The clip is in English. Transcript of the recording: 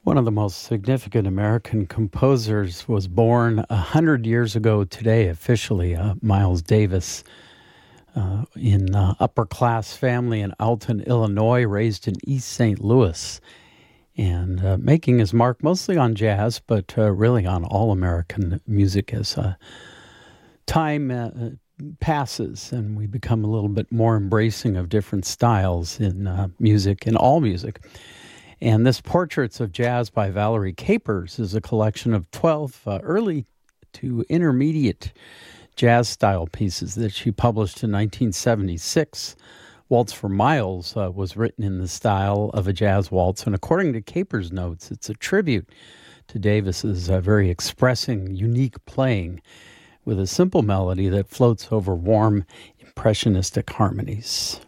One of the most significant American composers was born 100 years ago today, officially, Miles Davis, in an upper-class family in Alton, Illinois, raised in East St. Louis, and making his mark mostly on jazz, but really on all American music as time passes and we become a little bit more embracing of different styles in music, in all music. And this Portraits of Jazz by Valerie Capers is a collection of 12 early to intermediate jazz-style pieces that she published in 1976. Waltz for Miles was written in the style of a jazz waltz, and according to Capers' notes, it's a tribute to Davis's very expressing, unique playing with a simple melody that floats over warm, impressionistic harmonies.